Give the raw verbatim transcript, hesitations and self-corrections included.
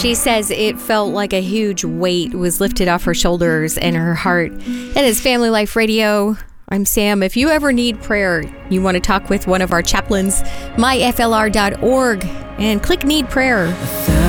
She says it felt like a huge weight was lifted off her shoulders and her heart. That is Family Life Radio. I'm Sam. If you ever need prayer, you want to talk with one of our chaplains, my f l r dot org, and click Need Prayer.